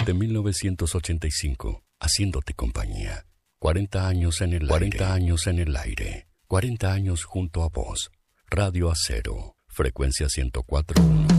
Desde 1985, haciéndote compañía. 40 años en el aire. 40 años en el aire. 40 años junto a vos. Radio Acero. Frecuencia 104.1.